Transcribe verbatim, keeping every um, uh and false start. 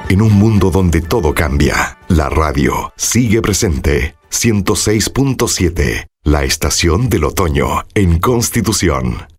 En un mundo donde todo cambia, la radio sigue presente. ciento seis punto siete, la estación del otoño en Constitución.